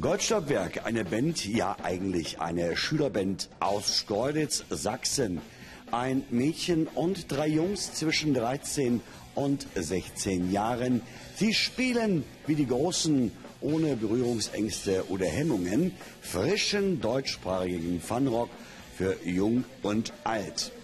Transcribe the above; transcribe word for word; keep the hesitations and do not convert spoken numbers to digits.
Goldstockwerk, eine Band, ja eigentlich eine Schülerband aus Schkeuditz, Sachsen. Ein Mädchen und drei Jungs zwischen dreizehn und sechzehn Jahren. Sie spielen wie die Großen, ohne Berührungsängste oder Hemmungen, frischen deutschsprachigen Funrock für Jung und Alt.